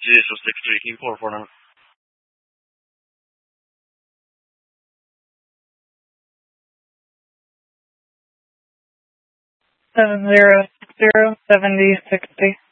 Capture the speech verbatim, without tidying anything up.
zero six three, keep four four now. Seven zero zero seventy sixty.